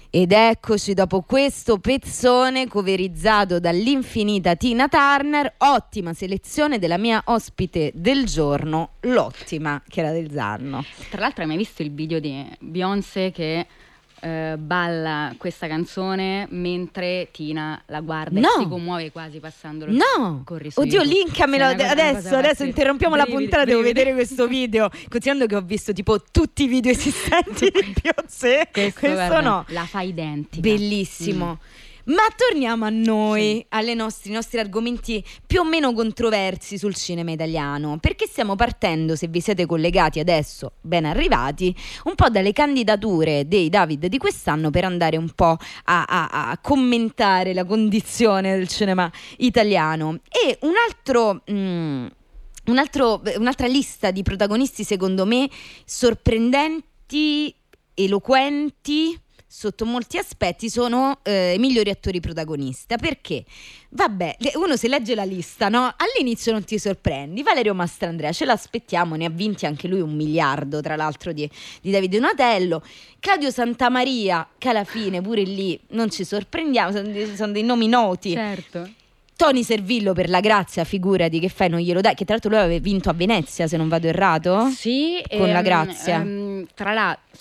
Ed eccoci dopo questo pezzone coverizzato dall'infinita Tina Turner. Ottima selezione della mia ospite del giorno, l'ottima Chiara Del Zanno. Tra l'altro, hai mai visto il video di Beyoncé che balla questa canzone mentre Tina la guarda e si commuove quasi passandolo? No! Oddio, linkamelo adesso interrompiamo la puntata, devo vedere questo video, considerando che ho visto tipo tutti i video esistenti di Beyoncé. Questo no. La fa identica. Bellissimo. Ma torniamo a noi, ai nostri argomenti più o meno controversi sul cinema italiano, perché stiamo partendo, se vi siete collegati adesso, ben arrivati, un po' dalle candidature dei David di quest'anno per andare un po' a commentare la condizione del cinema italiano. E un'altra lista di protagonisti secondo me sorprendenti, eloquenti sotto molti aspetti sono i migliori attori protagonista. Perché? Vabbè, uno se legge la lista, no? All'inizio non ti sorprendi. Valerio Mastandrea, ce l'aspettiamo, ne ha vinti anche lui 1 miliardo, tra l'altro di David Donatello. Claudio Santamaria, che alla fine pure lì non ci sorprendiamo, sono dei nomi noti. Certo. Tony Servillo per La Grazia, figurati, che fai, non glielo dai, che tra l'altro lui aveva vinto a Venezia, se non vado errato. Sì, con La Grazia. Tra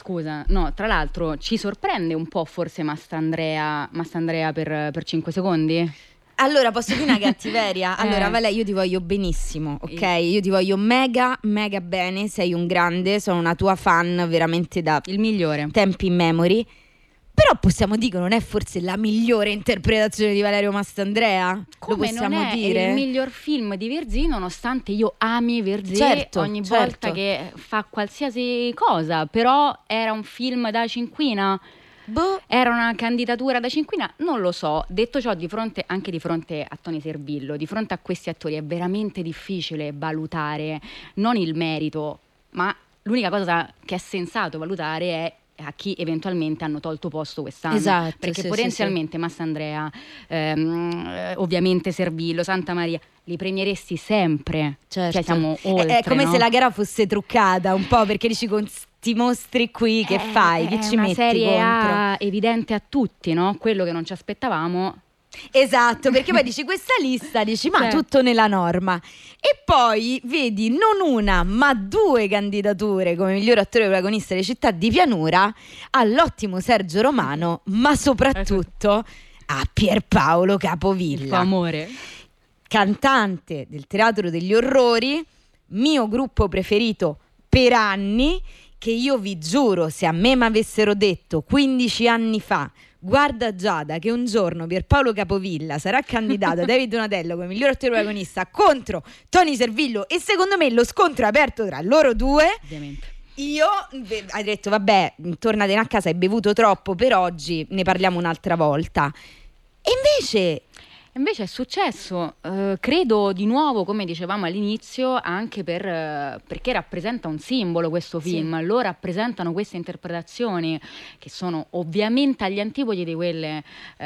l'altro ci sorprende un po' forse Mastandrea per 5 secondi? Allora, posso dire una cattiveria? Allora, Vale, io ti voglio benissimo, ok? Io ti voglio mega bene, sei un grande, sono una tua fan veramente da il migliore tempi in memory. Però possiamo dire che non è forse la migliore interpretazione di Valerio Mastandrea? Come lo possiamo non è dire? Il miglior film di Verzé, nonostante io ami Verzé ogni volta che fa qualsiasi cosa, però era un film da cinquina? Era una candidatura da cinquina? Non lo so. Detto ciò, anche di fronte a Tony Servillo, di fronte a questi attori è veramente difficile valutare non il merito, ma l'unica cosa che è sensato valutare è a chi eventualmente hanno tolto posto quest'anno. Esatto, perché potenzialmente Mastandrea, ovviamente Servillo, Santamaria, li premieresti sempre. Certo. Cioè siamo oltre, è come no? se la gara fosse truccata un po', perché dici ti mostri qui, che fai? Chi ci metti contro? È una serie A evidente a tutti, no? Quello che non ci aspettavamo. Esatto, perché poi dici questa lista, dici ma tutto nella norma, e poi vedi non una ma 2 candidature come miglior attore protagonista delle Città di Pianura all'ottimo Sergio Romano, ma soprattutto a Pierpaolo Capovilla, il tuo amore, cantante del Teatro degli Orrori, mio gruppo preferito per anni, che io vi giuro, se a me mi avessero detto 15 anni fa guarda Giada che un giorno Pierpaolo Capovilla sarà candidato a David Donatello come miglior attore protagonista contro Tony Servillo, e secondo me lo scontro è aperto tra loro due, ovviamente, io hai detto vabbè, tornatene a casa, hai bevuto troppo per oggi, ne parliamo un'altra volta. E invece è successo, credo di nuovo, come dicevamo all'inizio, anche perché rappresenta un simbolo questo film. Sì. Lo rappresentano queste interpretazioni che sono ovviamente agli antipodi di quella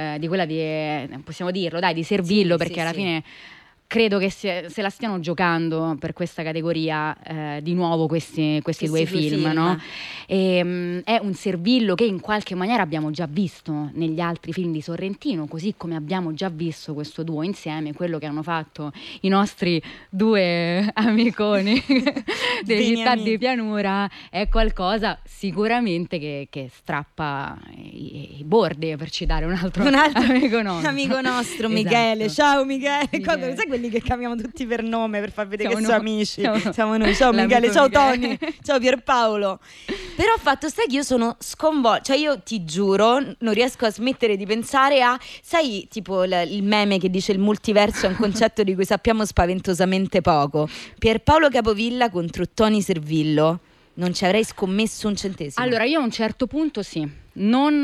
di, possiamo dirlo, di Servillo, perché alla fine credo che se la stiano giocando per questa categoria di nuovo questi due film, no? È un Servillo che in qualche maniera abbiamo già visto negli altri film di Sorrentino, così come abbiamo già visto questo duo insieme, quello che hanno fatto i nostri 2 amiconi delle Città di Pianura. È qualcosa sicuramente che strappa i bordi, per citare un altro amico nostro, Michele. Esatto. Ciao Michele. Sai quelli che chiamiamo tutti per nome per far vedere che sono amici? Siamo noi. Ciao Michele, ciao Tony, ciao Pierpaolo. Però fatto sta che io sono sconvolta, cioè io ti giuro non riesco a smettere di pensare a, sai, tipo il meme che dice il multiverso è un concetto di cui sappiamo spaventosamente poco. Pierpaolo Capovilla contro Tony Servillo, non ci avrei scommesso un centesimo. Allora io a un certo punto non